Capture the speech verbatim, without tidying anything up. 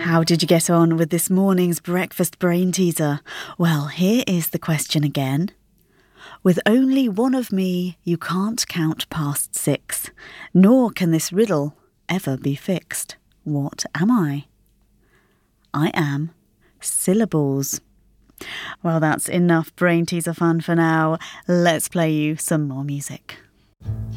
How did you get on with this morning's breakfast brain teaser? Well, here is the question again. With only one of me, you can't count past six, nor can this riddle ever be fixed. What am I? I am syllables. Well, that's enough brain teaser fun for now. Let's play you some more music.